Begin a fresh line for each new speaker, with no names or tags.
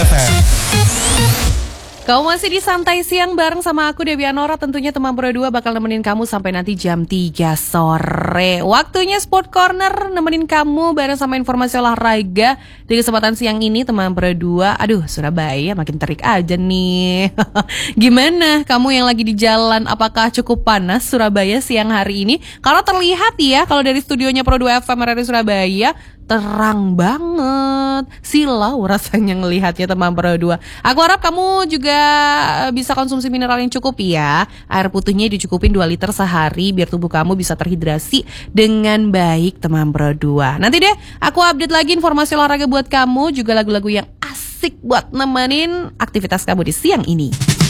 FM.
Kau masih di Santai Siang bareng sama aku Debbie Anora. Tentunya teman Pro 2 bakal nemenin kamu sampai nanti jam 3 sore. Waktunya Sport Corner nemenin kamu bareng sama informasi olahraga. Di kesempatan siang ini teman Pro 2. Aduh, Surabaya makin terik aja nih. Gimana kamu yang lagi di jalan? Apakah cukup panas Surabaya siang hari ini? Kalau terlihat ya, kalau dari studionya Pro 2 FM RRI Surabaya, terang banget. Silau rasanya ngelihatnya teman Pro 2. Aku harap kamu juga bisa konsumsi mineral yang cukup ya. Air putihnya dicukupin 2 liter sehari biar tubuh kamu bisa terhidrasi dengan baik teman Pro 2. Nanti deh aku update lagi informasi olahraga buat kamu, juga lagu-lagu yang asik buat nemenin aktivitas kamu di siang ini.